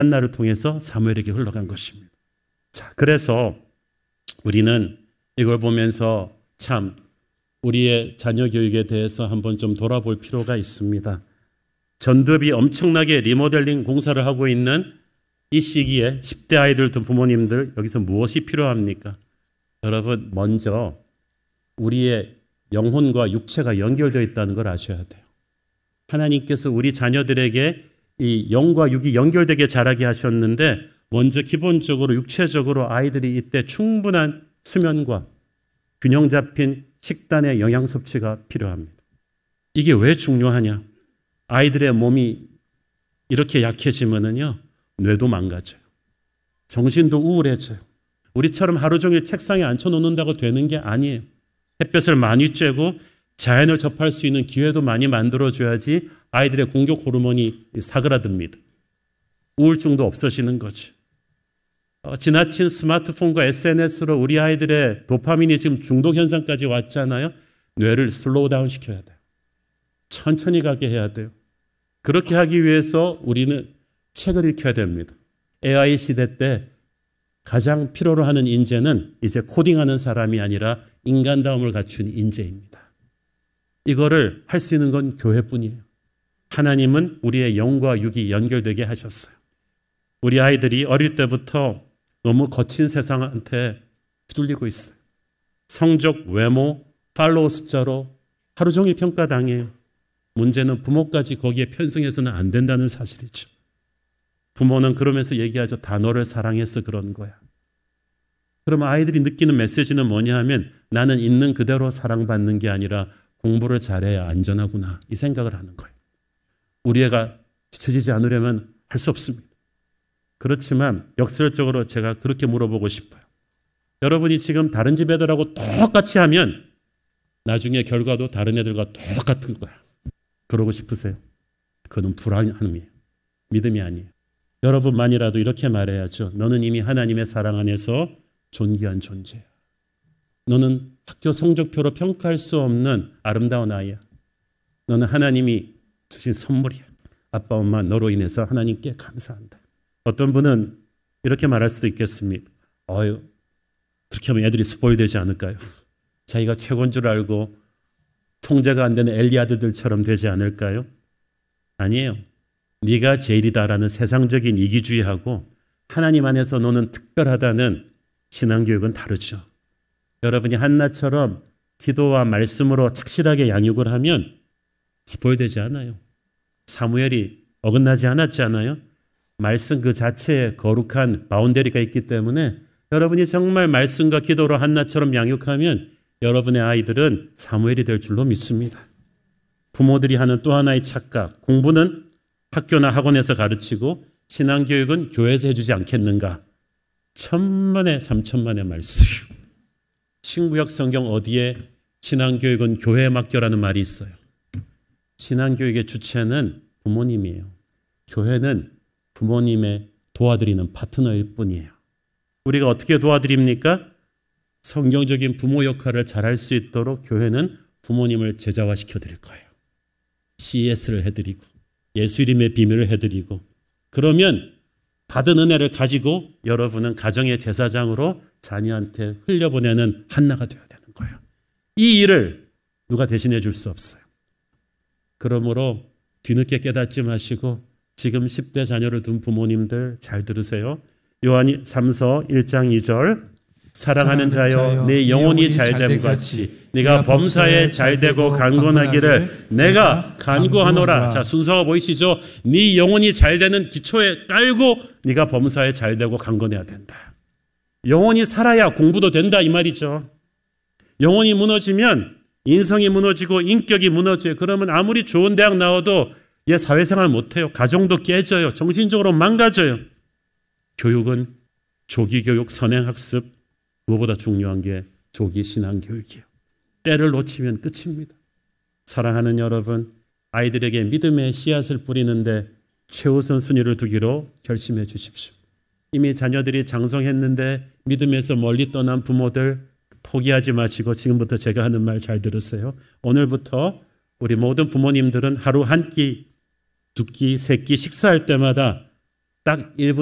한나를 통해서 사무엘에게 흘러간 것입니다. 자, 그래서 우리는 이걸 보면서 참 우리의 자녀 교육에 대해서 한번 좀 돌아볼 필요가 있습니다. 전두엽이 엄청나게 리모델링 공사를 하고 있는 이 시기에 10대 아이들 등 부모님들 여기서 무엇이 필요합니까? 여러분 먼저 우리의 영혼과 육체가 연결되어 있다는 걸 아셔야 돼요. 하나님께서 우리 자녀들에게 이 영과 육이 연결되게 자라게 하셨는데 먼저 기본적으로 육체적으로 아이들이 이때 충분한 수면과 균형 잡힌 식단의 영양 섭취가 필요합니다. 이게 왜 중요하냐? 아이들의 몸이 이렇게 약해지면은요, 뇌도 망가져요. 정신도 우울해져요. 우리처럼 하루 종일 책상에 앉혀놓는다고 되는 게 아니에요. 햇볕을 많이 쬐고 자연을 접할 수 있는 기회도 많이 만들어줘야지 아이들의 공격 호르몬이 사그라듭니다. 우울증도 없어지는 거죠. 지나친 스마트폰과 SNS로 우리 아이들의 도파민이 지금 중독 현상까지 왔잖아요. 뇌를 슬로우 다운 시켜야 돼요. 천천히 가게 해야 돼요. 그렇게 하기 위해서 우리는 책을 읽혀야 됩니다. AI 시대 때 가장 필요로 하는 인재는 이제 코딩하는 사람이 아니라 인간다움을 갖춘 인재입니다. 이거를 할 수 있는 건 교회뿐이에요. 하나님은 우리의 영과 육이 연결되게 하셨어요. 우리 아이들이 어릴 때부터 너무 거친 세상한테 휘둘리고 있어요. 성적, 외모, 팔로워 숫자로 하루 종일 평가당해요. 문제는 부모까지 거기에 편승해서는 안 된다는 사실이죠. 부모는 그러면서 얘기하죠. 다 너를 사랑해서 그런 거야. 그러면 아이들이 느끼는 메시지는 뭐냐 하면 나는 있는 그대로 사랑받는 게 아니라 공부를 잘해야 안전하구나 이 생각을 하는 거예요. 우리 애가 뒤처지지 않으려면 할 수 없습니다. 그렇지만 역설적으로 제가 그렇게 물어보고 싶어요. 여러분이 지금 다른 집 애들하고 똑같이 하면 나중에 결과도 다른 애들과 똑같은 거야. 그러고 싶으세요? 그건 불안함이에요. 믿음이 아니에요. 여러분만이라도 이렇게 말해야죠. 너는 이미 하나님의 사랑 안에서 존귀한 존재야. 너는 학교 성적표로 평가할 수 없는 아름다운 아이야. 너는 하나님이 주신 선물이야. 아빠, 엄마 너로 인해서 하나님께 감사한다. 어떤 분은 이렇게 말할 수도 있겠습니다. 그렇게 하면 애들이 스포일되지 않을까요? 자기가 최고인 줄 알고 통제가 안 되는 엘리아드들처럼 되지 않을까요? 아니에요. 네가 제일이다라는 세상적인 이기주의하고 하나님 안에서 너는 특별하다는 신앙교육은 다르죠. 여러분이 한나처럼 기도와 말씀으로 착실하게 양육을 하면 스포일되지 않아요. 사무엘이 어긋나지 않았지 않아요? 말씀 그 자체에 거룩한 바운더리가 있기 때문에 여러분이 정말 말씀과 기도로 한나처럼 양육하면 여러분의 아이들은 사무엘이 될 줄로 믿습니다. 부모들이 하는 또 하나의 착각, 공부는 학교나 학원에서 가르치고 신앙교육은 교회에서 해주지 않겠는가? 천만에 삼천만의 말씀. 신구약 성경 어디에 신앙교육은 교회에 맡겨라는 말이 있어요. 신앙교육의 주체는 부모님이에요. 교회는 부모님의 도와드리는 파트너일 뿐이에요. 우리가 어떻게 도와드립니까? 성경적인 부모 역할을 잘할 수 있도록 교회는 부모님을 제자화시켜 드릴 거예요. CES를 해드리고 예수 이름의 비밀을 해드리고 그러면 받은 은혜를 가지고 여러분은 가정의 제사장으로 자녀한테 흘려보내는 한나가 되어야 되는 거예요. 이 일을 누가 대신해 줄 수 없어요. 그러므로 뒤늦게 깨닫지 마시고 지금 10대 자녀를 둔 부모님들 잘 들으세요. 요한 3서 1장 2절 사랑하는 자여 내 영혼이 잘됨 같이 네가 범사에 잘되고 강건하기를 내가 간구하노라. 자, 순서가 보이시죠? 네 영혼이 잘되는 기초에 깔고 네가 범사에 잘되고 강건해야 된다. 영혼이 살아야 공부도 된다 이 말이죠. 영혼이 무너지면 인성이 무너지고 인격이 무너져요. 그러면 아무리 좋은 대학 나와도 얘 사회생활 못해요. 가정도 깨져요. 정신적으로 망가져요. 교육은 조기교육, 선행학습, 무엇보다 중요한 게 조기 신앙교육이에요. 때를 놓치면 끝입니다. 사랑하는 여러분, 아이들에게 믿음의 씨앗을 뿌리는데 최우선 순위를 두기로 결심해 주십시오. 이미 자녀들이 장성했는데 믿음에서 멀리 떠난 부모들 포기하지 마시고 지금부터 제가 하는 말 잘 들으세요. 오늘부터 우리 모든 부모님들은 하루 한 끼, 두 끼, 세 끼 식사할 때마다 딱 1분